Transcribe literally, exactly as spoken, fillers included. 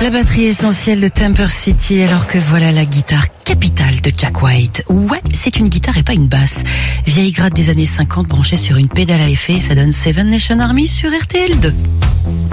La batterie essentielle de Temper City, alors que voilà la guitare capitale de Jack White. Ouais, c'est une guitare et pas une basse. Vieille grade des années cinquante branchée sur une pédale à effet, ça donne Seven Nation Army sur R T L deux.